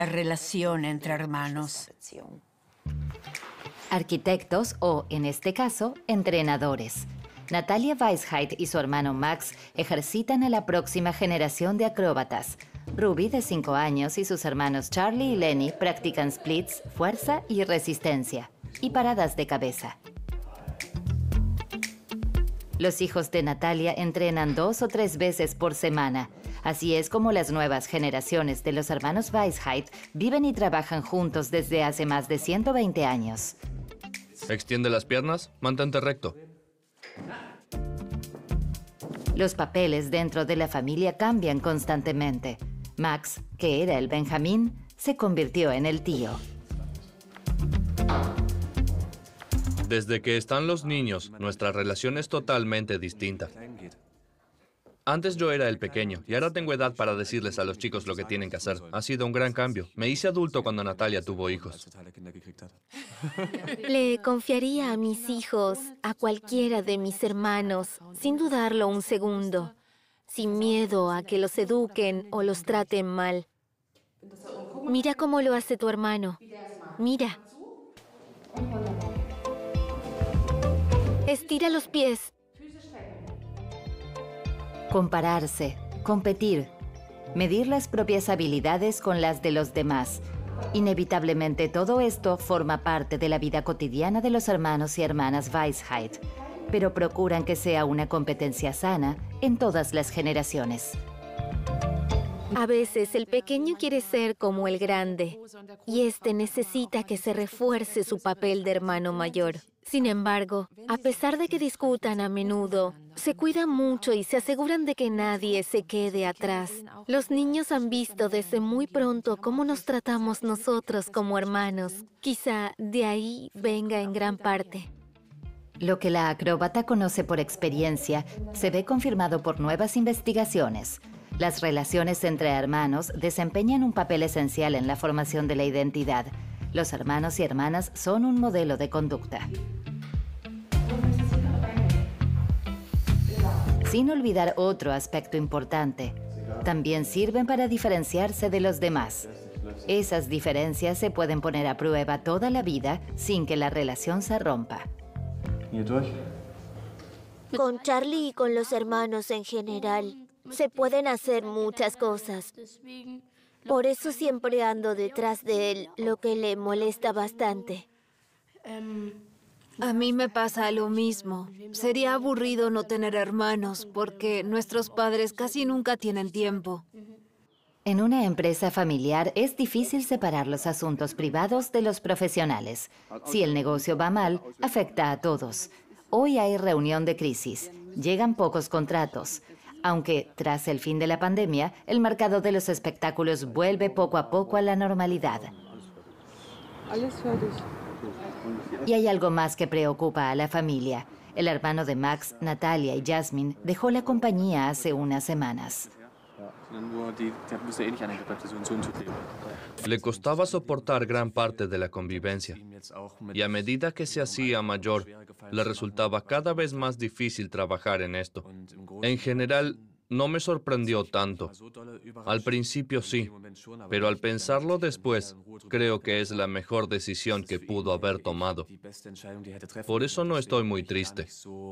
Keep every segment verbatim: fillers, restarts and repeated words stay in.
relación entre hermanos. Arquitectos o, en este caso, entrenadores. Natalia Weisheit y su hermano Max ejercitan a la próxima generación de acróbatas. Ruby, de cinco años, y sus hermanos Charlie y Lenny practican splits, fuerza y resistencia, y paradas de cabeza. Los hijos de Natalia entrenan dos o tres veces por semana. Así es como las nuevas generaciones de los hermanos Weisheit viven y trabajan juntos desde hace más de ciento veinte años. Extiende las piernas, mantente recto. Los papeles dentro de la familia cambian constantemente. Max, que era el Benjamín, se convirtió en el tío. Desde que están los niños, nuestra relación es totalmente distinta. Antes yo era el pequeño y ahora tengo edad para decirles a los chicos lo que tienen que hacer. Ha sido un gran cambio. Me hice adulto cuando Natalia tuvo hijos. Le confiaría a mis hijos, a cualquiera de mis hermanos, sin dudarlo un segundo, sin miedo a que los eduquen o los traten mal. Mira cómo lo hace tu hermano. Mira. Estira los pies. Compararse, competir, medir las propias habilidades con las de los demás. Inevitablemente todo esto forma parte de la vida cotidiana de los hermanos y hermanas Weisheit, pero procuran que sea una competencia sana en todas las generaciones. A veces el pequeño quiere ser como el grande y este necesita que se refuerce su papel de hermano mayor. Sin embargo, a pesar de que discutan a menudo, se cuidan mucho y se aseguran de que nadie se quede atrás. Los niños han visto desde muy pronto cómo nos tratamos nosotros como hermanos. Quizá de ahí venga en gran parte. Lo que la acróbata conoce por experiencia se ve confirmado por nuevas investigaciones. Las relaciones entre hermanos desempeñan un papel esencial en la formación de la identidad. Los hermanos y hermanas son un modelo de conducta. Sin olvidar otro aspecto importante, también sirven para diferenciarse de los demás. Esas diferencias se pueden poner a prueba toda la vida sin que la relación se rompa. Con Charlie y con los hermanos en general, se pueden hacer muchas cosas. Por eso siempre ando detrás de él, lo que le molesta bastante. A mí me pasa lo mismo. Sería aburrido no tener hermanos, porque nuestros padres casi nunca tienen tiempo. En una empresa familiar es difícil separar los asuntos privados de los profesionales. Si el negocio va mal, afecta a todos. Hoy hay reunión de crisis. Llegan pocos contratos. Aunque, tras el fin de la pandemia, el mercado de los espectáculos vuelve poco a poco a la normalidad. Y hay algo más que preocupa a la familia. El hermano de Max, Natalia y Jasmine, dejó la compañía hace unas semanas. Le costaba soportar gran parte de la convivencia. Y a medida que se hacía mayor, le resultaba cada vez más difícil trabajar en esto. En general, no me sorprendió tanto. Al principio sí, pero al pensarlo después, creo que es la mejor decisión que pudo haber tomado. Por eso no estoy muy triste.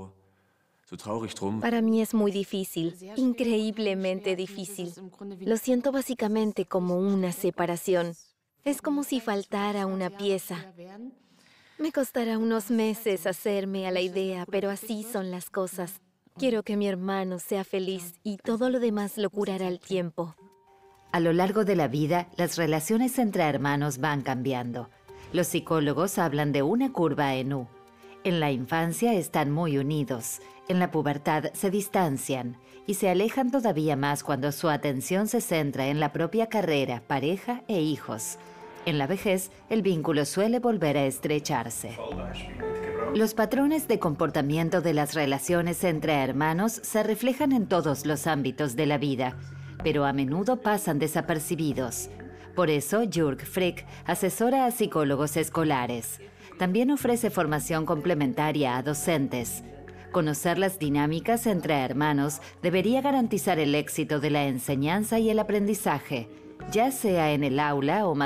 Para mí es muy difícil, increíblemente difícil. Lo siento básicamente como una separación. Es como si faltara una pieza. Me costará unos meses hacerme a la idea, pero así son las cosas. Quiero que mi hermano sea feliz y todo lo demás lo curará el tiempo. A lo largo de la vida, las relaciones entre hermanos van cambiando. Los psicólogos hablan de una curva en U. En la infancia están muy unidos. En la pubertad se distancian y se alejan todavía más cuando su atención se centra en la propia carrera, pareja e hijos. En la vejez, el vínculo suele volver a estrecharse. Los patrones de comportamiento de las relaciones entre hermanos se reflejan en todos los ámbitos de la vida, pero a menudo pasan desapercibidos. Por eso, Jürg Frick asesora a psicólogos escolares. También ofrece formación complementaria a docentes. Conocer las dinámicas entre hermanos debería garantizar el éxito de la enseñanza y el aprendizaje, ya sea en el aula o más